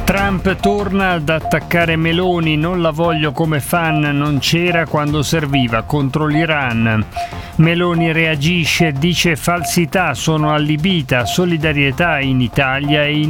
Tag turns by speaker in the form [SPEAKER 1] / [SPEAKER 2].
[SPEAKER 1] Trump torna ad attaccare Meloni, non la voglio come fan, non c'era quando serviva, contro l'Iran. Meloni reagisce, dice falsità, sono allibita, solidarietà in Italia e in